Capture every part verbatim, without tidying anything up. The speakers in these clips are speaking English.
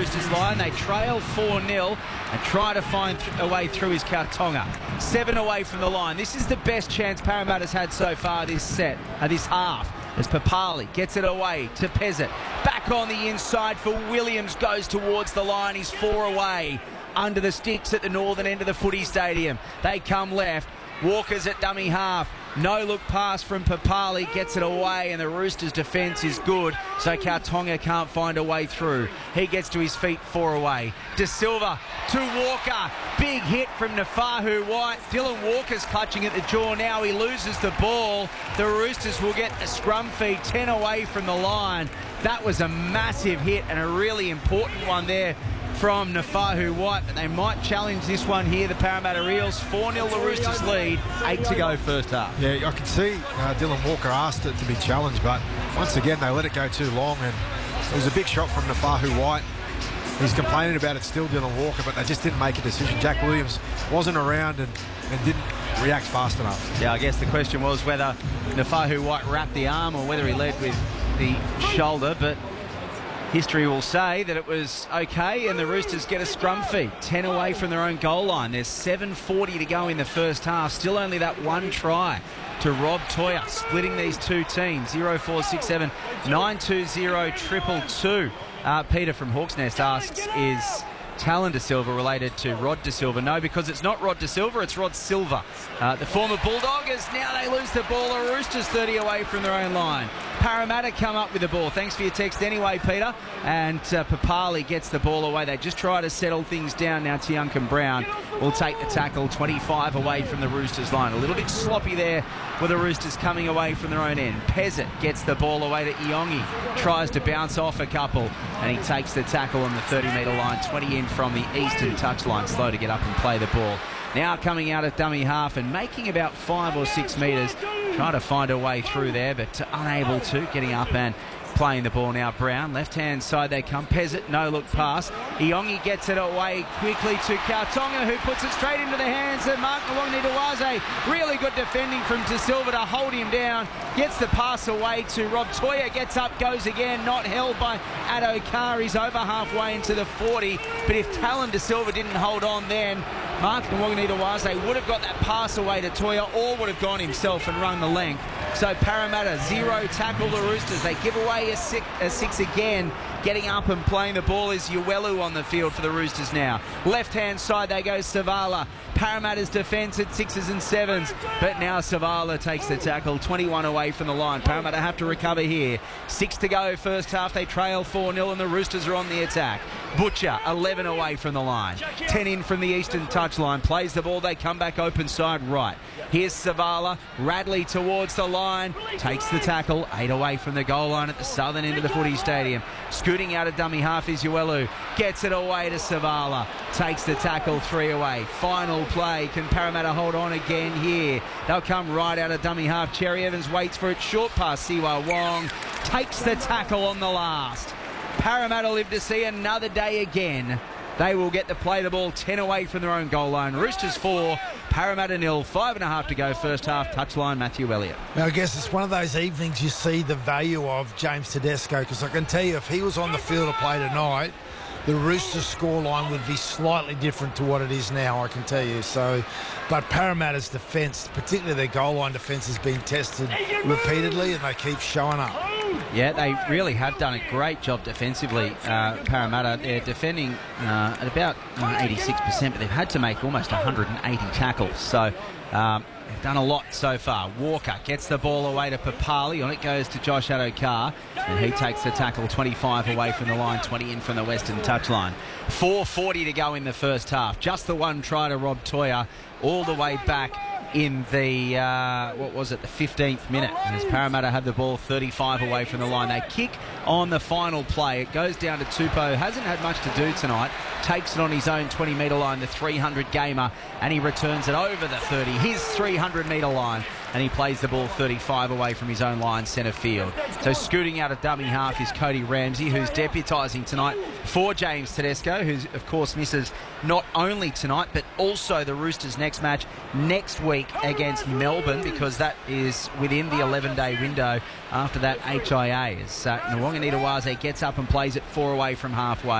Roosters line. They trail four nil and try to find th a way through his Kautonga. Seven away from the line. This is the best chance Parramatta's had so far this set, uh, this half. As Papali gets it away to Pezzett. Back on the inside for Williams, goes towards the line. He's four away. Under the sticks at the northern end of the footy stadium. They come left. Walker's at dummy half. No look pass from Papali, gets it away, and the Roosters' defence is good, so Kautonga can't find a way through. He gets to his feet, four away. De Silva to Walker. Big hit from Nafahu White. Dylan Walker's clutching at the jaw now. He loses the ball. The Roosters will get the scrum feed, ten away from the line. That was a massive hit and a really important one there from Nafahu White, but they might challenge this one here, the Parramatta Eels. four nil the Roosters lead, eight to go first half. Yeah, I can see uh, Dylan Walker asked it to be challenged, but once again they let it go too long, and it was a big shot from Nafahu White. He's complaining about it still, Dylan Walker, but they just didn't make a decision. Jack Williams wasn't around and, and didn't react fast enough. Yeah, I guess the question was whether Nafahu White wrapped the arm or whether he led with the shoulder, but history will say that it was okay, and the Roosters get a scrum feed, ten away from their own goal line. There's seven forty to go in the first half. Still only that one try to Rob Toya, splitting these two teams. zero four six seven nine two zero triple two. Uh, Peter from Hawks Nest asks, is Talon De Silva related to Rod De Silva? No, because it's not Rod De Silva, it's Rod Silva. Uh, the former Bulldog, as now they lose the ball. The Roosters thirty away from their own line. Parramatta come up with the ball. Thanks for your text anyway, Peter. And uh, Papali gets the ball away. They just try to settle things down now. Tiuncan Brown will take the tackle, twenty-five away from the Roosters line. A little bit sloppy there with the Roosters coming away from their own end. Pezzett gets the ball away to Iongi. Tries to bounce off a couple, and he takes the tackle on the thirty metre line. twenty in from the eastern touchline. Slow to get up and play the ball. Now coming out at dummy half and making about five or six metres. Trying to find a way through there, but unable to. Getting up and playing the ball now. Brown, left-hand side they come. Pezzett, no look pass. Iongi gets it away quickly to Kautonga, who puts it straight into the hands of Mark Nawaqanitawase. Really good defending from De Silva to hold him down. Gets the pass away to Rob Toya. Gets up, goes again. Not held by Addo-Carr. He's over halfway into the forty. But if Talon De Silva didn't hold on then, Mark Nawaqanitawase would have got that pass away to Toya, or would have gone himself and run the length. So Parramatta, zero tackle the Roosters. They give away a six, a six again. Getting up and playing the ball is Uelu on the field for the Roosters now. Left-hand side they go Savala. Parramatta's defence at sixes and sevens, but now Savala takes the tackle, twenty-one away from the line. Parramatta have to recover here. Six to go first half. They trail four nil and the Roosters are on the attack. Butcher, eleven away from the line. ten in from the eastern touchline. Plays the ball. They come back open side right. Here's Savala. Radley towards the line. Takes the tackle. eight away from the goal line at the southern end of the footy stadium. Scooting out of dummy half is Uelu. Gets it away to Savala. Takes the tackle. three away. Final play. Can Parramatta hold on again here? They'll come right out of dummy half. Cherry Evans waits for it. Short pass. Siwa Wong takes the tackle on the last. Parramatta live to see another day again. They will get to play the ball ten away from their own goal line. Roosters four, Parramatta nil, five and a half to go first half. Touchline, Matthew Elliott. Now, I guess it's one of those evenings you see the value of James Tedesco, because I can tell you if he was on the field to play tonight, the Roosters scoreline would be slightly different to what it is now, I can tell you. So, but Parramatta's defence, particularly their goal line defence, has been tested repeatedly, and they keep showing up. Yeah, they really have done a great job defensively, uh, Parramatta. They're defending uh, at about uh, eighty-six percent, but they've had to make almost one hundred eighty tackles. So um, they've done a lot so far. Walker gets the ball away to Papali. On it goes to Josh Addo-Carr, and he takes the tackle, twenty-five away from the line, twenty in from the western touchline. four forty to go in the first half. Just the one try to Rob Toya all the way back in the, uh, what was it, the fifteenth minute. As Parramatta have the ball thirty-five away from the line. They kick on the final play. It goes down to Tupou. Hasn't had much to do tonight. Takes it on his own twenty metre line, the three hundred gamer, and he returns it over the thirty. His three hundred metre line, and he plays the ball thirty-five away from his own line, centre field. So scooting out of dummy half is Cody Ramsey, who's deputising tonight for James Tedesco, who of course misses not only tonight but also the Roosters' next match next week against Melbourne, because that is within the eleven day window after that H I A. As uh, Nawaqanitawase gets up and plays it four away from halfway.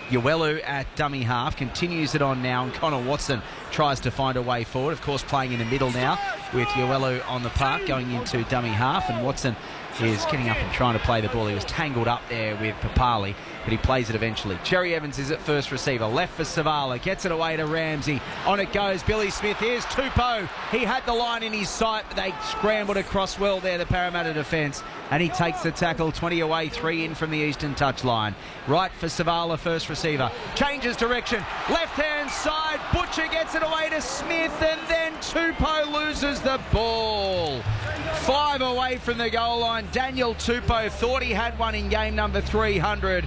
Uelu at dummy half, continues it on now, and Connor Watson tries to find a way forward. Of course, playing in the middle now with Uelu on the park, going into dummy half, and Watson is getting up and trying to play the ball. He was tangled up there with Papali, but he plays it eventually. Cherry Evans is at first receiver, left for Savala, gets it away to Ramsey. On it goes Billy Smith. Here's Tupou. He had the line in his sight, but they scrambled across well there, the Parramatta defence, and he takes the tackle. twenty away, three in from the eastern touchline. Right for Savala, first receiver. Changes direction, left-hand side. Butcher gets it away to Smith, and then Tupou loses the ball. Five away from the goal line. Daniel Tupou thought he had one in game number three hundred,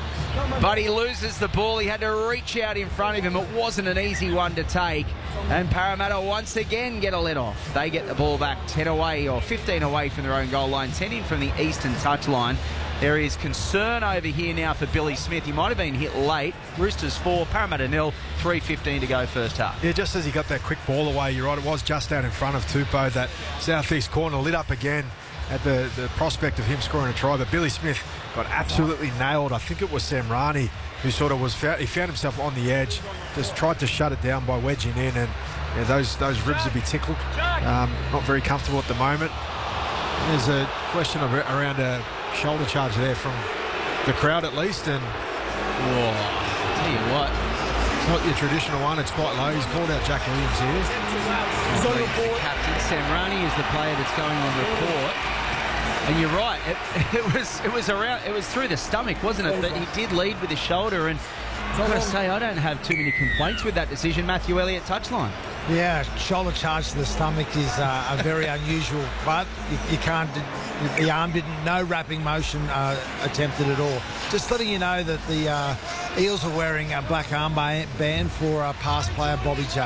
but he loses the ball. He had to reach out in front of him. It wasn't an easy one to take, and Parramatta once again get a let off. They get the ball back ten away, or fifteen away from their own goal line, ten in from the eastern touchline. There is concern over here now for Billy Smith. He might have been hit late. Roosters four, Parramatta nil, three fifteen to go first half. Yeah, just as he got that quick ball away, you're right, it was just out in front of Tupou. That southeast corner lit up again at the, the prospect of him scoring a try, but Billy Smith got absolutely nailed. I think it was Samrani who sort of was, he found himself on the edge, just tried to shut it down by wedging in, and yeah, those those ribs would be tickled. Um, not very comfortable at the moment. There's a question of, around a shoulder charge there from the crowd at least, and whoa, I'll tell you what, it's not your traditional one. It's quite low. He's called out Jack Williams here. He's on the captain. Samrani is the player that's going on report. And you're right, it, it was it was around, it was through the stomach, wasn't it? That he did lead with the shoulder, and I've got to say, I don't have too many complaints with that decision. Matthew Elliott touchline. Yeah, shoulder charge to the stomach is uh, a very unusual, but you, you can't, the arm didn't, no wrapping motion uh, attempted at all. Just letting you know that the uh, Eels are wearing a black armband for uh, past player Bobby J.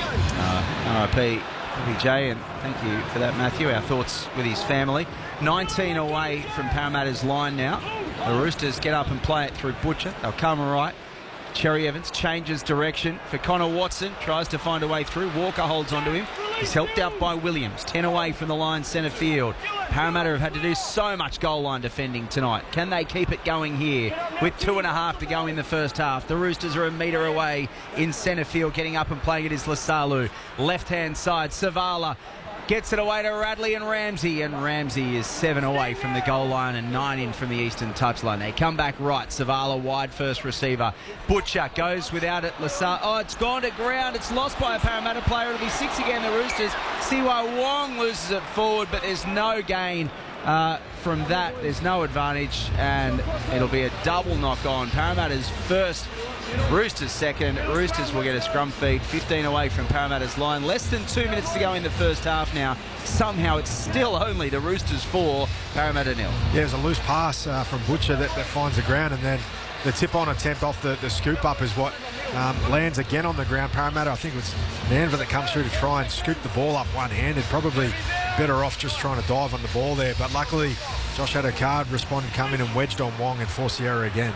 Uh, R I P Bobby J, and thank you for that, Matthew. Our thoughts with his family. nineteen away from Parramatta's line now. The Roosters get up and play it through Butcher. They'll come right. Cherry Evans changes direction for Connor Watson, tries to find a way through. Walker holds onto him. He's helped out by Williams. ten away from the line, centre field. Parramatta have had to do so much goal line defending tonight. Can they keep it going here with two and a half to go in the first half? The Roosters are a metre away in centre field. Getting up and playing it is Lasalu. Left-hand side, Savala gets it away to Radley and Ramsey, and Ramsey is seven away from the goal line and nine in from the eastern touchline. They come back right. Savala wide, first receiver. Butcher goes without it. Lassar, oh, it's gone to ground. It's lost by a Parramatta player. It'll be six again, the Roosters. Siwai Wong loses it forward, but there's no gain uh, from that. There's no advantage, and it'll be a double knock on. Parramatta's first, Roosters second. Roosters will get a scrum feed. fifteen away from Parramatta's line. Less than two minutes to go in the first half now. Somehow it's still only the Roosters four, Parramatta nil. Yeah, there's a loose pass uh, from Butcher that, that finds the ground, and then the tip-on attempt off the, the scoop-up is what um, lands again on the ground. Parramatta, I think it was Nanva that comes through to try and scoop the ball up one-handed. Probably better off just trying to dive on the ball there, but luckily Josh had a card responded, come in and wedged on Wong and forced the error again.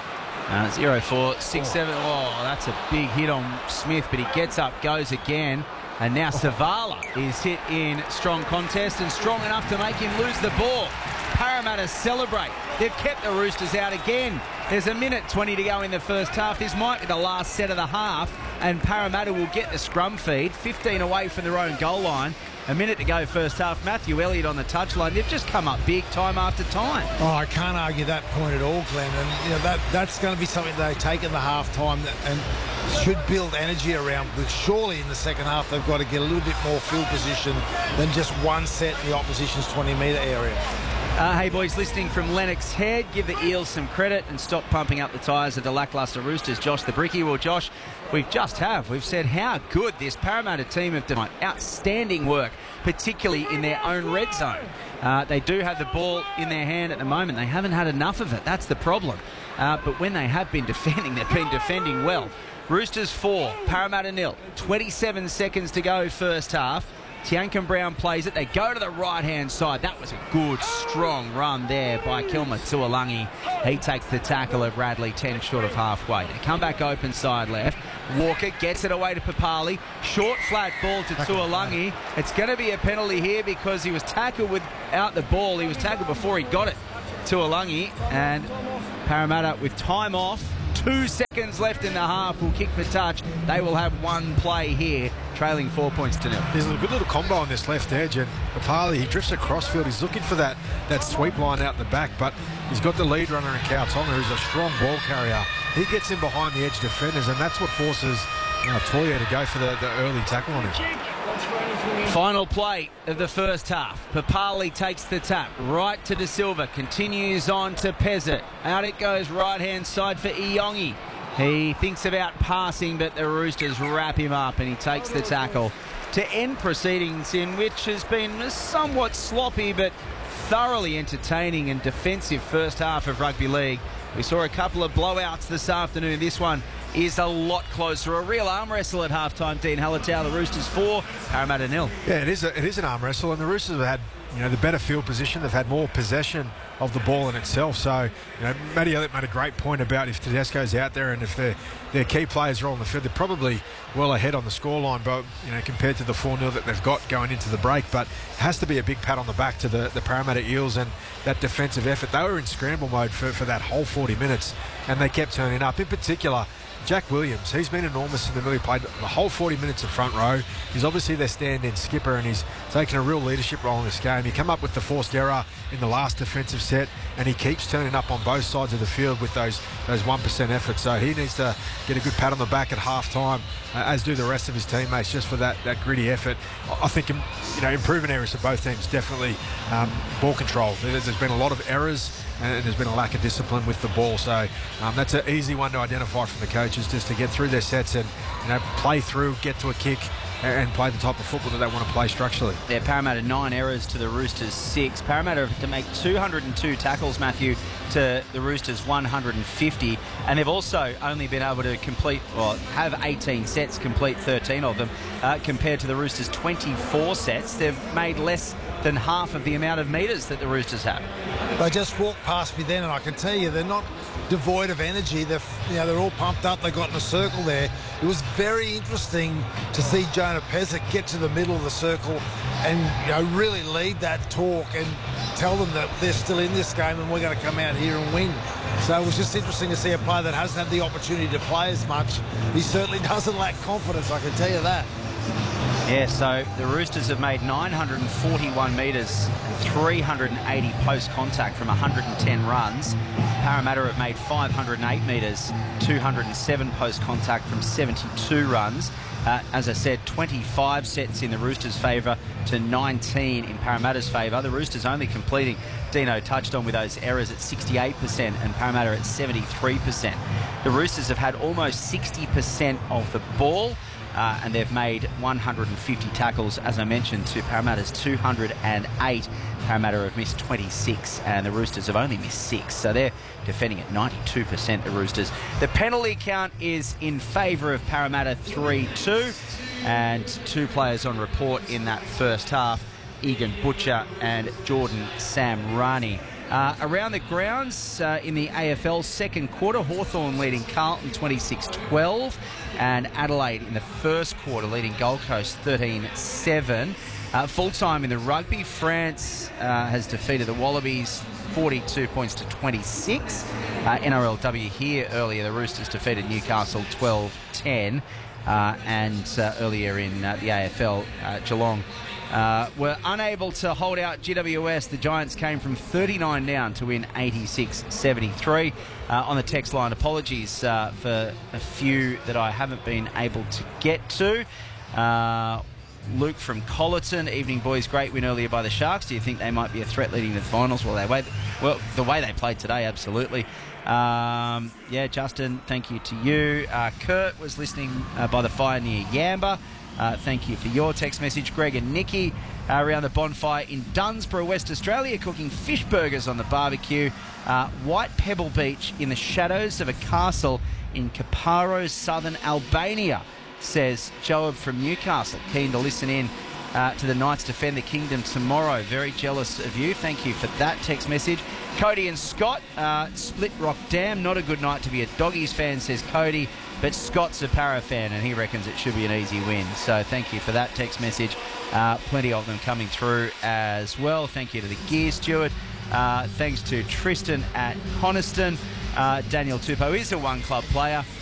Uh, zero four six seven. Oh, that's a big hit on Smith, but he gets up, goes again, and now Savala is hit in strong contest and strong enough to make him lose the ball. Parramatta celebrate. They've kept the Roosters out again. There's a minute twenty to go in the first half. This might be the last set of the half, and Parramatta will get the scrum feed. fifteen away from their own goal line. A minute to go first half. Matthew Elliott on the touchline. They've just come up big time after time. Oh, I can't argue that point at all, Glenn. And you know that that's going to be something they take in the half time and should build energy around. But surely in the second half they've got to get a little bit more field position than just one set in the opposition's twenty metre area. Uh, hey boys, listening from Lennox Head, give the Eels some credit and stop pumping up the tyres of the lacklustre Roosters. Josh the Bricky. Well, Josh, we just have. We've said how good this Parramatta team have done. Outstanding work, particularly in their own red zone. Uh, they do have the ball in their hand at the moment. They haven't had enough of it. That's the problem. Uh, but when they have been defending, they've been defending well. Roosters four, Parramatta nil. twenty-seven seconds to go first half. Tiankin Brown plays it. They go to the right-hand side. That was a good, strong run there by Kilmer Tuolangi. He takes the tackle of Radley, ten short of halfway. They come back open side left. Walker gets it away to Papali. Short, flat ball to Tuolangi. It's going to be a penalty here because he was tackled without the ball. He was tackled before he got it. Tuolangi, and Parramatta with time off. two seconds left in the half, will kick the touch. They will have one play here, trailing four points to nil. There's a good little combo on this left edge, and Papali, he drifts across field. He's looking for that, that sweep line out the back, but he's got the lead runner in Kao Tonga, who's a strong ball carrier. He gets in behind the edge defenders, and that's what forces you know, Toya to go for the, the early tackle on him. Final play of the first half. Papali takes the tap right to De Silva, continues on to Pezzett. Out it goes right hand side for Iongi. He thinks about passing, but the Roosters wrap him up and he takes the tackle to end proceedings in which has been a somewhat sloppy but thoroughly entertaining and defensive first half of rugby league. We saw a couple of blowouts this afternoon. This one is a lot closer. A real arm wrestle at halftime. Dean Hallertau, the Roosters four, Parramatta nil. Yeah, it is, a, it is an arm wrestle, and the Roosters have had you know, the better field position. They've had more possession of the ball in itself. So, you know, Matty Elliott made a great point about if Tedesco's out there and if their their key players are on the field, they're probably well ahead on the scoreline, but you know, compared to the four nil that they've got going into the break. But it has to be a big pat on the back to the, the Parramatta Eels and that defensive effort. They were in scramble mode for, for that whole forty minutes, and they kept turning up. In particular, Jack Williams, he's been enormous in the middle. He played the whole forty minutes in front row. He's obviously their stand-in skipper, and he's taken a real leadership role in this game. He came up with the forced error in the last defensive set, and he keeps turning up on both sides of the field with those those one percent efforts. So he needs to get a good pat on the back at half-time, uh, as do the rest of his teammates, just for that, that gritty effort. I think you know improving areas for both teams, definitely um, ball control. There's, there's been a lot of errors, and there's been a lack of discipline with the ball. So um, that's an easy one to identify from the coaches, just to get through their sets and you know play through, get to a kick, and play the type of football that they want to play structurally. Yeah, Parramatta nine errors to the Roosters six. Parramatta to make two hundred two tackles, Matthew, to the Roosters one hundred fifty, and they've also only been able to complete, well, have eighteen sets, complete thirteen of them, uh, compared to the Roosters' twenty-four sets. They've made less than half of the amount of metres that the Roosters have. They just walked past me then, and I can tell you they're not devoid of energy. They're, you know, they're all pumped up. They got in a circle there. It was very interesting to see Jonah Pezzett get to the middle of the circle and you know really lead that talk and tell them that they're still in this game and we're going to come out here and win. So it was just interesting to see a player that hasn't had the opportunity to play as much. He certainly doesn't lack confidence, I can tell you that. Yeah, so the Roosters have made nine hundred forty-one metres and three hundred eighty post contact from one hundred ten runs. Parramatta have made five hundred eight metres, two hundred seven post contact from seventy-two runs. Uh, as I said, twenty-five sets in the Roosters' favour to nineteen in Parramatta's favour. The Roosters only completing, Dino touched on with those errors, at sixty-eight percent and Parramatta at seventy-three percent. The Roosters have had almost sixty percent of the ball. Uh, and they've made one hundred fifty tackles, as I mentioned, to Parramatta's two hundred eight. Parramatta have missed twenty-six, and the Roosters have only missed six. So they're defending at ninety-two percent, the Roosters. The penalty count is in favour of Parramatta, three two. And two players on report in that first half, Egan Butcher and Jordan Samrani. Uh, around the grounds uh, in the A F L second quarter, Hawthorn leading Carlton twenty-six twelve, and Adelaide in the first quarter leading Gold Coast thirteen seven. Uh, full time in the rugby, France uh, has defeated the Wallabies forty-two points to twenty-six. Uh, N R L W here earlier, the Roosters defeated Newcastle twelve ten. Uh, and uh, earlier in uh, the A F L, uh, Geelong Uh, were unable to hold out G W S. The Giants came from thirty-nine down to win eighty-six seventy-three. Uh, on the text line, apologies uh, for a few that I haven't been able to get to. Uh, Luke from Colleton, evening boys, great win earlier by the Sharks. Do you think they might be a threat leading to the finals? Well, they well the way they played today, absolutely. Um, yeah, Justin, thank you to you. Uh, Kurt was listening uh, by the fire near Yamba. Uh, thank you for your text message. Greg and Nikki uh, around the bonfire in Dunsborough, West Australia, cooking fish burgers on the barbecue. Uh, White Pebble Beach in the shadows of a castle in Caparo, southern Albania, says Joab from Newcastle. Keen to listen in uh, to the Knights defend the kingdom tomorrow. Very jealous of you. Thank you for that text message. Cody and Scott, uh, Split Rock Dam. Not a good night to be a Doggies fan, says Cody. But Scott's a Para fan, and he reckons it should be an easy win. So thank you for that text message. Uh, plenty of them coming through as well. Thank you to the Gear Steward. Uh, thanks to Tristan at Coniston. Uh, Daniel Tupou is a one-club player.